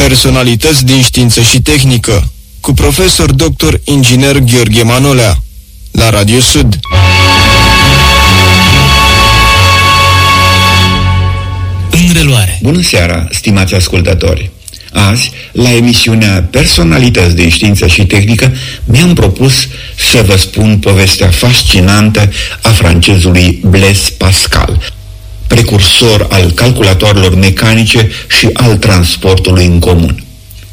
Personalități din știință și tehnică, cu profesor dr. inginer Gheorghe Manolea, la Radio Sud. În reluare. Bună seara, stimați ascultători! Azi, la emisiunea Personalități din știință și tehnică, mi-am propus să vă spun povestea fascinantă a francezului Blaise Pascal, precursor al calculatoarelor mecanice și al transportului în comun.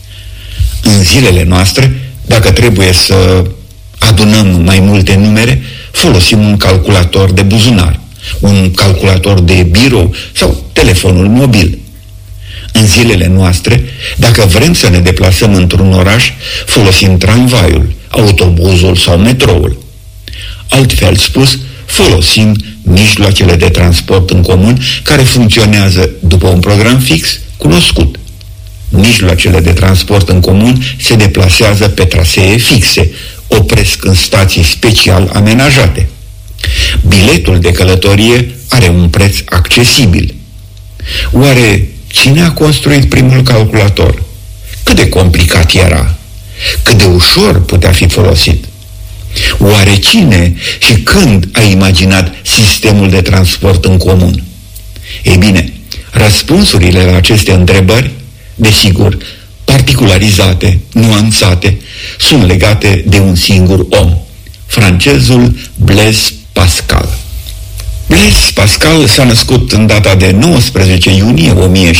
În zilele noastre, dacă trebuie să adunăm mai multe numere, folosim un calculator de buzunar, un calculator de birou sau telefonul mobil. În zilele noastre, dacă vrem să ne deplasăm într-un oraș, folosim tramvaiul, autobuzul sau metroul. Altfel spus, folosim mijloacele de transport în comun care funcționează după un program fix cunoscut. Mijloacele de transport în comun se deplasează pe trasee fixe, opresc în stații special amenajate. Biletul de călătorie are un preț accesibil. Oare cine a construit primul calculator? Cât de complicat era? Cât de ușor putea fi folosit? Oare cine și când a imaginat sistemul de transport în comun? Ei bine, răspunsurile la aceste întrebări, desigur, particularizate, nuanțate, sunt legate de un singur om, francezul Blaise Pascal. Blaise Pascal s-a născut în data de 19 iunie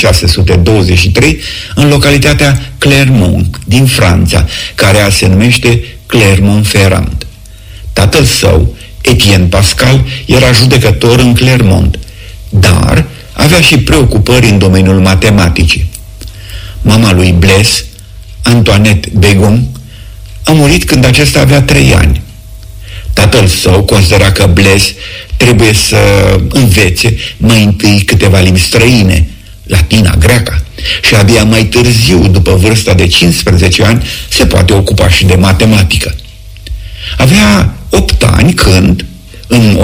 1623 în localitatea Clermont din Franța, care azi se numește Clermont-Ferrand. Tatăl său, Etienne Pascal, era judecător în Clermont, dar avea și preocupări în domeniul matematicii. Mama lui Blaise, Antoinette Begon, a murit când acesta avea 3 ani. Tatăl său considera că Blaise trebuie să învețe mai întâi câteva limbi străine, latina, greaca, și abia mai târziu, după vârsta de 15 ani, se poate ocupa și de matematică. Avea 8 ani când, în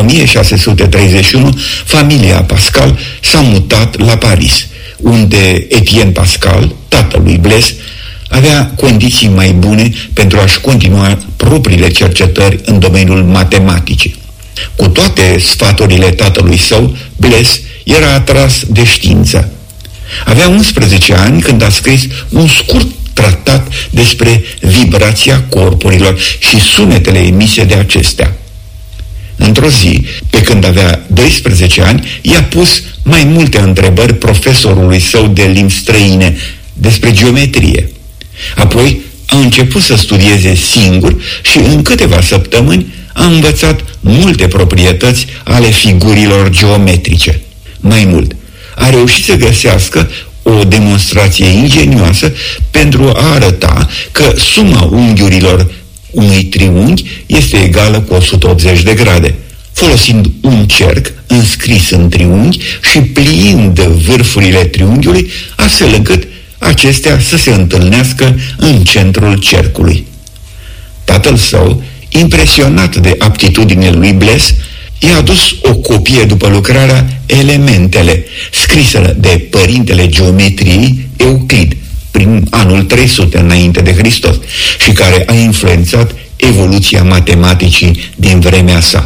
1631, familia Pascal s-a mutat la Paris, unde Etienne Pascal, tatăl lui Blaise, avea condiții mai bune pentru a-și continua propriile cercetări în domeniul matematicii. Cu toate sfaturile tatălui său, Blaise era atras de știință. Avea 11 ani când a scris un scurt tratat despre vibrația corpurilor și sunetele emise de acestea. Într-o zi, pe când avea 12 ani, i-a pus mai multe întrebări profesorului său de limbi străine despre geometrie. Apoi a început să studieze singur și în câteva săptămâni a învățat multe proprietăți ale figurilor geometrice. Mai mult, a reușit să găsească o demonstrație ingenioasă pentru a arăta că suma unghiurilor unui triunghi este egală cu 180 de grade, folosind un cerc înscris în triunghi și pliind vârfurile triunghiului, astfel încât acestea să se întâlnească în centrul cercului. Tatăl său, impresionat de aptitudinile lui Blaise, i-a adus o copie după lucrarea Elementele, scrisă de părintele geometriei Euclid, prin anul 300 înainte de Hristos, și care a influențat evoluția matematicii din vremea sa.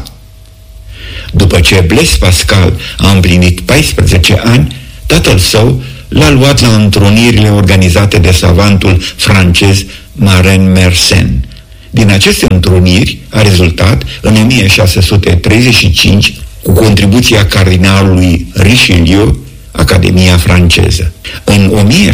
După ce Blaise Pascal a împlinit 14 ani, tatăl său l-a luat la întrunirile organizate de savantul francez Marin Mersenne. Din aceste întruniri a rezultat, în 1635, cu contribuția cardinalului Richelieu, Academia franceză. În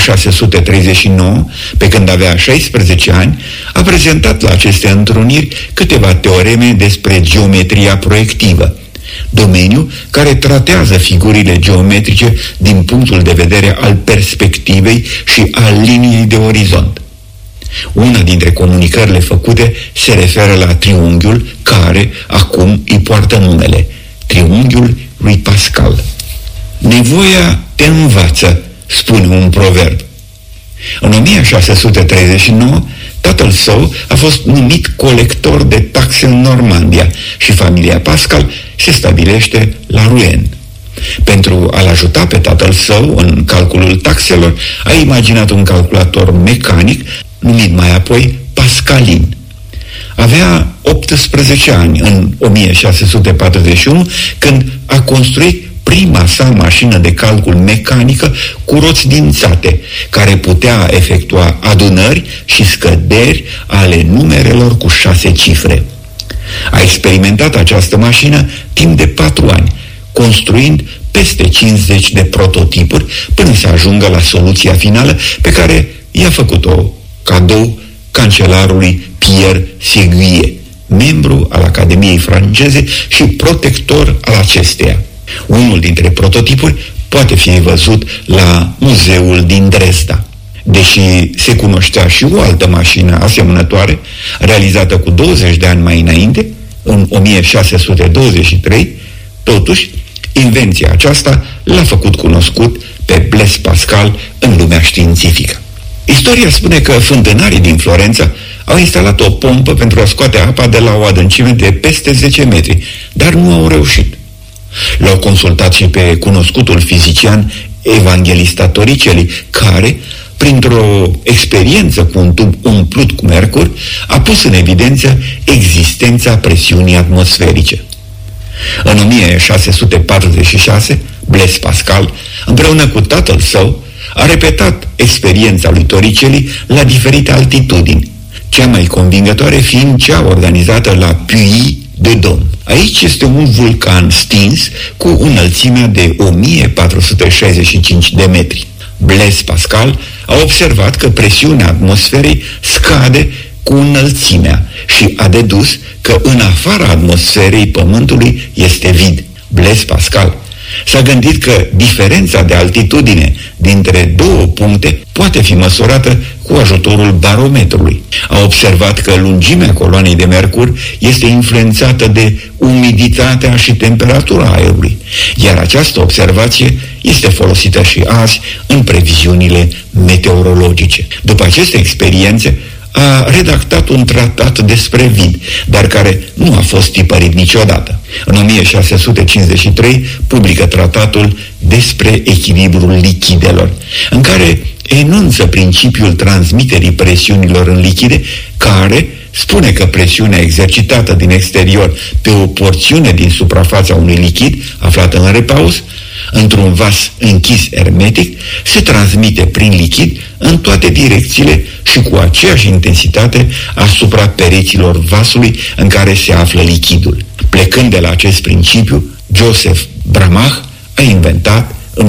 1639, pe când avea 16 ani, a prezentat la aceste întruniri câteva teoreme despre geometria proiectivă, domeniu care tratează figurile geometrice din punctul de vedere al perspectivei și al liniei de orizont. Una dintre comunicările făcute se referă la triunghiul care acum îi poartă numele, triunghiul lui Pascal. Nevoia te învață, spune un proverb. În 1639, tatăl său a fost numit colector de taxe în Normandia și familia Pascal se stabilește la Rouen. Pentru a-l ajuta pe tatăl său în calculul taxelor, a imaginat un calculator mecanic numit mai apoi Pascalin. Avea 18 ani în 1641 când a construit prima sa mașină de calcul mecanică cu roți dințate, care putea efectua adunări și scăderi ale numerelor cu 6 cifre. A experimentat această mașină timp de 4 ani, construind peste 50 de prototipuri până să ajungă la soluția finală pe care i-a făcut-o cadou cancelarului Pierre Séguier, membru al Academiei franceze și protector al acesteia. Unul dintre prototipuri poate fi văzut la muzeul din Dresda. Deși se cunoștea și o altă mașină asemănătoare, realizată cu 20 de ani mai înainte, în 1623, totuși, invenția aceasta l-a făcut cunoscut pe Blaise Pascal în lumea științifică. Istoria spune că fântânarii din Florența au instalat o pompă pentru a scoate apa de la o adâncime de peste 10 metri, dar nu au reușit. L-au consultat și pe cunoscutul fizician Evangelista Torricelli, care, printr-o experiență cu un tub umplut cu mercur, a pus în evidență existența presiunii atmosferice. În 1646, Blaise Pascal, împreună cu tatăl său, a repetat experiența lui Torricelli la diferite altitudini, cea mai convingătoare fiind cea organizată la Puy-de-Dôme. Aici este un vulcan stins cu înălțimea de 1465 de metri. Blaise Pascal a observat că presiunea atmosferei scade cu înălțimea și a dedus că în afara atmosferei Pământului este vid. Blaise Pascal s-a gândit că diferența de altitudine dintre două puncte poate fi măsurată cu ajutorul barometrului. A observat că lungimea coloanei de mercur este influențată de umiditatea și temperatura aerului, iar această observație este folosită și azi în previziunile meteorologice. După aceste experiențe, a redactat un tratat despre vid, dar care nu a fost tipărit niciodată. În 1653 publică tratatul despre echilibrul lichidelor, în care enunță principiul transmiterii presiunilor în lichide, care spune că presiunea exercitată din exterior pe o porțiune din suprafața unui lichid aflat în repaus, într-un vas închis hermetic, se transmite prin lichid în toate direcțiile și cu aceeași intensitate asupra pereților vasului în care se află lichidul. Plecând de la acest principiu, Joseph Bramah a inventat în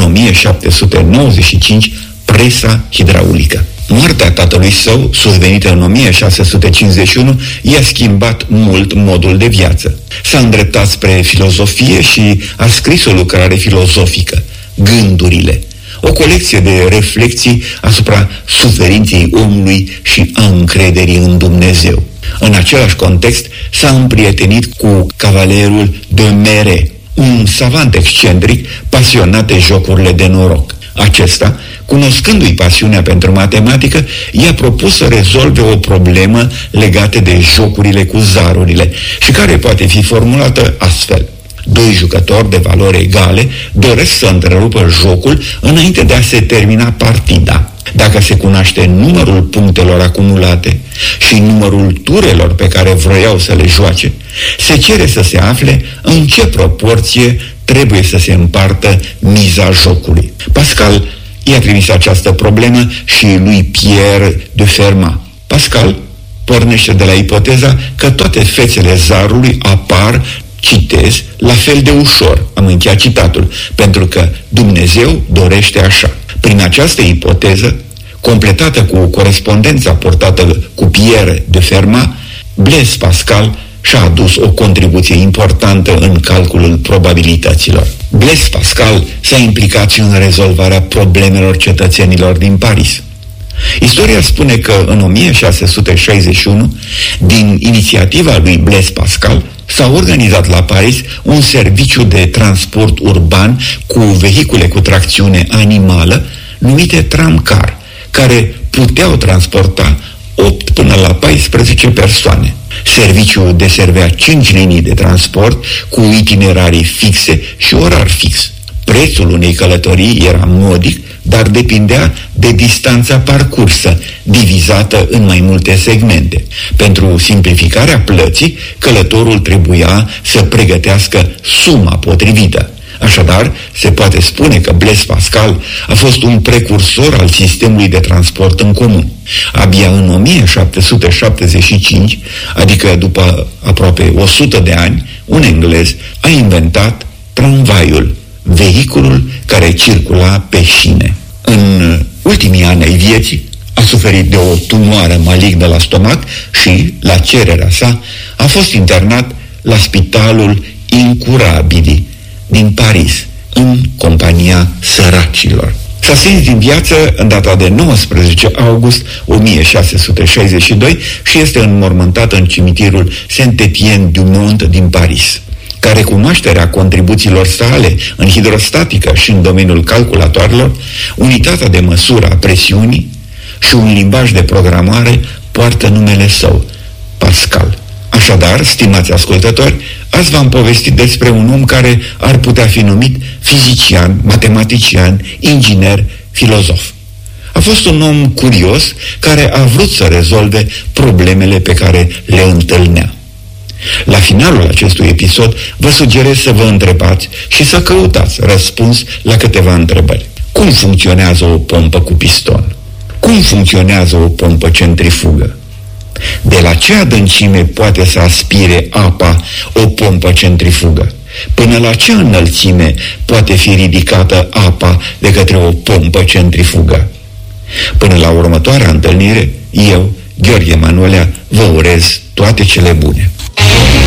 1795 presa hidraulică. Moartea tatălui său, survenită în 1651, i-a schimbat mult modul de viață. S-a îndreptat spre filozofie și a scris o lucrare filozofică, Gândurile, o colecție de reflexii asupra suferinței omului și a încrederii în Dumnezeu. În același context s-a împrietenit cu cavalerul de Mere, un savant excentric pasionat de jocurile de noroc. Acesta, cunoscându-i pasiunea pentru matematică, i-a propus să rezolve o problemă legată de jocurile cu zarurile și care poate fi formulată astfel. Doi jucători de valori egale doresc să întrerupă jocul înainte de a se termina partida. Dacă se cunoaște numărul punctelor acumulate și numărul turelor pe care vroiau să le joace, se cere să se afle în ce proporție trebuie să se împartă miza jocului. Pascal i-a trimis această problemă și lui Pierre de Fermat. Pascal pornește de la ipoteza că toate fețele zarului apar, citez, la fel de ușor, am încheiat citatul, pentru că Dumnezeu dorește așa. Prin această ipoteză, completată cu corespondența portată cu Pierre de Fermat, Blaise Pascal și-a adus o contribuție importantă în calculul probabilităților. Blaise Pascal s-a implicat și în rezolvarea problemelor cetățenilor din Paris. Istoria spune că în 1661, din inițiativa lui Blaise Pascal, s-a organizat la Paris un serviciu de transport urban cu vehicule cu tracțiune animală numite tramcar, care puteau transporta 8 până la 14 persoane. Serviciul deservea 5 linii de transport cu itinerarii fixe și orar fix. Prețul unei călătorii era modic, dar depindea de distanța parcursă, divizată în mai multe segmente. Pentru simplificarea plății, călătorul trebuia să pregătească suma potrivită. Așadar, se poate spune că Blaise Pascal a fost un precursor al sistemului de transport în comun. Abia în 1775, adică după aproape 100 de ani, un englez a inventat tramvaiul, vehiculul care circula pe șine. În ultimii ani ai vieții a suferit de o tumoare malignă la stomac și, la cererea sa, a fost internat la spitalul Incurabili din Paris, în compania săracilor. S-a stins din viață în data de 19 august 1662 și este înmormântat în cimitirul Saint-Étienne-du-Mont din Paris. Ca recunoaștere a contribuțiilor sale în hidrostatică și în domeniul calculatoarelor, unitatea de măsură a presiunii și un limbaj de programare poartă numele său, Pascal. Așadar, stimați ascultători, azi v-am povestit despre un om care ar putea fi numit fizician, matematician, inginer, filozof. A fost un om curios care a vrut să rezolve problemele pe care le întâlnea. La finalul acestui episod vă sugerez să vă întrebați și să căutați răspuns la câteva întrebări. Cum funcționează o pompă cu piston? Cum funcționează o pompă centrifugă? De la ce adâncime poate să aspire apa o pompă centrifugă? Până la ce înălțime poate fi ridicată apa de către o pompă centrifugă? Până la următoarea întâlnire, eu, Gheorghe Manolea, vă urez toate cele bune.